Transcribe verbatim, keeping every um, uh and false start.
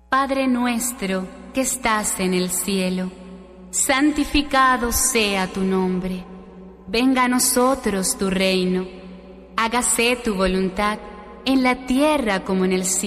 Padre nuestro que estás en el cielo, santificado sea tu nombre. Venga a nosotros tu reino. Hágase tu voluntad en la tierra como en el cielo.